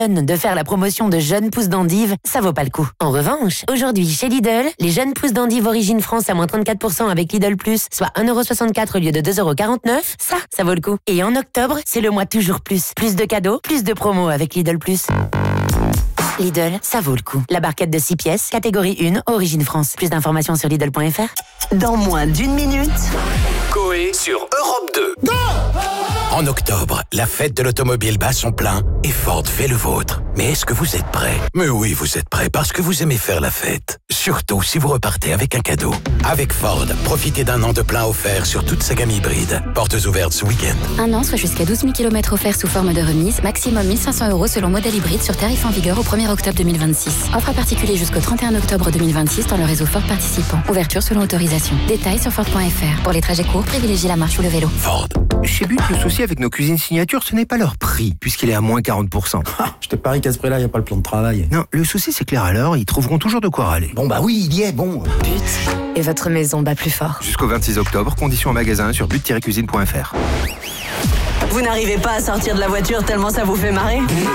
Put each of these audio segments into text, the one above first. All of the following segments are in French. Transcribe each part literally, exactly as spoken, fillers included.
De faire la promotion de jeunes pousses d'endives, ça vaut pas le coup. En revanche, aujourd'hui chez Lidl, les jeunes pousses d'endives Origine France à moins trente-quatre pour cent avec Lidl Plus, soit un euro soixante-quatre au lieu de deux euros quarante-neuf, ça, ça vaut le coup. Et en octobre, c'est le mois toujours plus. Plus de cadeaux, plus de promos avec Lidl Plus. Lidl, ça vaut le coup. La barquette de six pièces, catégorie un, Origine France. Plus d'informations sur Lidl point F R. Dans moins d'une minute, Coé sur Europe deux. Go! En octobre, la fête de l'automobile bat son plein et Ford fait le vôtre. Mais est-ce que vous êtes prêts? Mais oui, vous êtes prêts parce que vous aimez faire la fête. Surtout si vous repartez avec un cadeau. Avec Ford, profitez d'un an de plein offert sur toute sa gamme hybride. Portes ouvertes ce week-end. Un an, soit jusqu'à douze mille kilomètres offerts sous forme de remise. Maximum mille cinq cents euros selon modèle hybride sur tarif en vigueur au premier octobre deux mille vingt-six. Offre à particulier jusqu'au trente et un octobre deux mille vingt-six dans le réseau Ford participant. Ouverture selon autorisation. Détails sur Ford point F R. Pour les trajets courts, privilégiez la marche ou le vélo. Ford. Chez But, le souci avec nos cuisines signatures, ce n'est pas leur prix, puisqu'il est à moins quarante pour cent. Ah, je te parie qu'à ce prix-là, il n'y a pas le plan de travail. Non, le souci, c'est que les râleurs, ils trouveront toujours de quoi râler. Bon bah oui, il y est, bon. But et votre maison bat plus fort. Jusqu'au vingt-six octobre, conditions en magasin sur but tiret cuisine point F R. Vous n'arrivez pas à sortir de la voiture tellement ça vous fait marrer?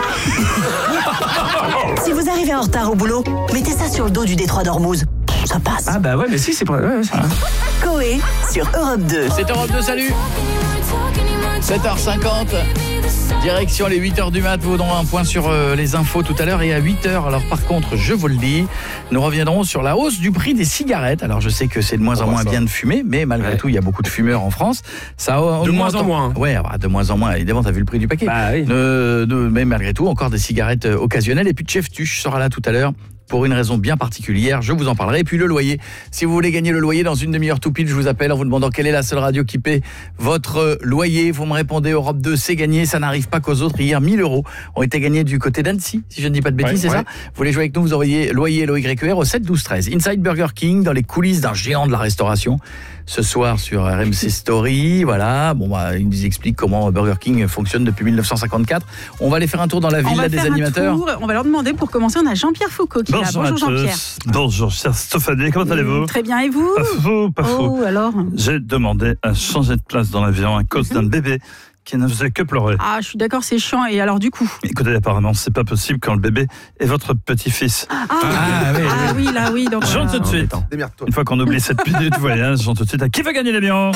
Si vous arrivez en retard au boulot, mettez ça sur le dos du détroit d'Ormuz. Ça passe. Ah bah ouais, mais si, c'est pas... Ouais, ça... Coé sur Europe deux. C'est Europe deux, salut. sept heures cinquante. Direction les huit heures du mat, vous donnerons un point sur euh, les infos tout à l'heure et à huit heures. Alors par contre, je vous le dis, nous reviendrons sur la hausse du prix des cigarettes. Alors je sais que c'est de moins en moins bien de fumer, mais malgré ouais. tout, il y a beaucoup de fumeurs en France. Ça de moins en moins. Ouais, de moins en moins. Évidemment, t'as vu le prix du paquet. Bah, oui. euh, de, mais malgré tout, encore des cigarettes occasionnelles. Et puis Chef Tuche sera là tout à l'heure. Pour une raison bien particulière, je vous en parlerai. Et puis le loyer, si vous voulez gagner le loyer dans une demi-heure tout pile, je vous appelle en vous demandant quelle est la seule radio qui paie votre loyer. Vous me répondez Europe deux, c'est gagné, ça n'arrive pas qu'aux autres. Hier, mille euros ont été gagnés du côté d'Annecy, si je ne dis pas de bêtises, ouais, c'est ouais. ça. Vous voulez jouer avec nous, vous envoyez loyer L O Y Q R au sept douze treize. Inside Burger King, dans les coulisses d'un géant de la restauration. Ce soir sur R M C Story, voilà. Bon, bah, ils nous expliquent comment Burger King fonctionne depuis mille neuf cent cinquante-quatre. On va aller faire un tour dans la villa des animateurs. Tour, on va leur demander, pour commencer, on a Jean-Pierre Foucault qui est là. Bonjour Jean-Pierre. Bonjour, cher Stéphanie, comment allez-vous? Très bien, et vous? Pas fou, pas fou. Oh, alors? J'ai demandé à changer de place dans l'avion à cause d'un bébé qui ne faisait que pleurer. Ah, je suis d'accord, c'est chiant. Et alors, du coup? Écoutez, apparemment, c'est pas possible quand le bébé est votre petit-fils. Ah, ah, oui, ah oui, là, oui. Donc, Jean, tout de suite. Une fois qu'on oublie cette minute voyage, Jean, tout de suite, à qui va gagner l'avion?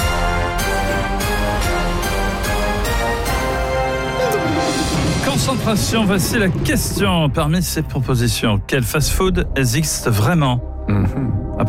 Concentration, voici la question. Parmi ces propositions, quel fast-food existe vraiment? Mm-hmm.